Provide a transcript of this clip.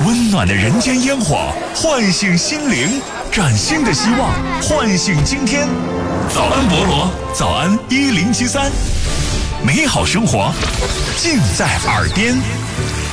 温暖的人间烟火，唤醒心灵，崭新的希望，唤醒今天。早安菠萝，早安1073，美好生活尽在耳边。